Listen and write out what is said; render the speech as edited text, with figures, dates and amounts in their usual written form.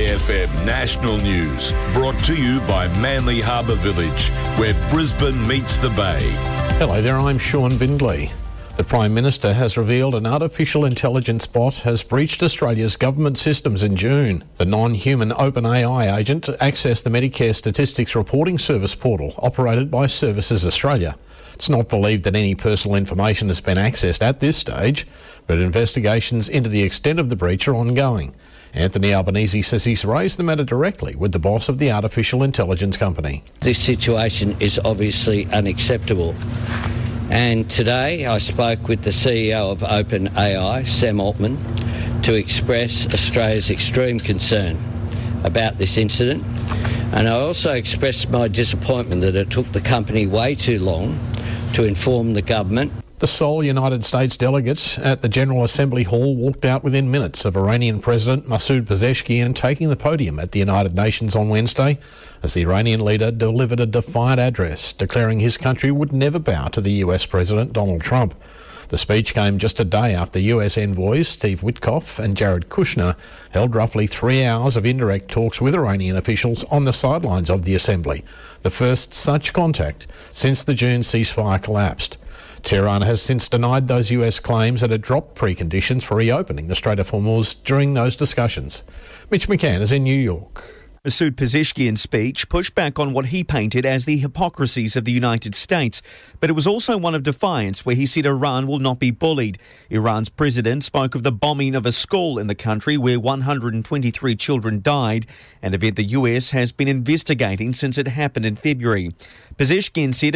SAFM National News, brought to you by Manly Harbour Village, where Brisbane meets the Bay. Hello there, I'm Sean Bindley. The Prime Minister has revealed an artificial intelligence bot has breached Australia's government systems in June. The non-human OpenAI agent accessed the Medicare Statistics Reporting Service portal operated by Services Australia. It's not believed that any personal information has been accessed at this stage, but investigations into the extent of the breach are ongoing. Anthony Albanese says he's raised the matter directly with the boss of the artificial intelligence company. This situation is obviously unacceptable. And today I spoke with the CEO of OpenAI, Sam Altman, to express Australia's extreme concern about this incident. And I also expressed my disappointment that it took the company way too long to inform the government. The sole United States delegates at the General Assembly Hall walked out within minutes of Iranian President Masoud Pezeshkian taking the podium at the United Nations on Wednesday as the Iranian leader delivered a defiant address declaring his country would never bow to the US President Donald Trump. The speech came just a day after US envoys Steve Witkoff and Jared Kushner held roughly 3 hours of indirect talks with Iranian officials on the sidelines of the Assembly, the first such contact since the June ceasefire collapsed. Tehran has since denied those US claims that it dropped preconditions for reopening the Strait of Hormuz during those discussions. Mitch McCann is in New York. Masoud Pezeshkian's speech pushed back on what he painted as the hypocrisies of the United States, but it was also one of defiance where he said Iran will not be bullied. Iran's president spoke of the bombing of a school in the country where 123 children died, an event the US has been investigating since it happened in February. Pezeshkian said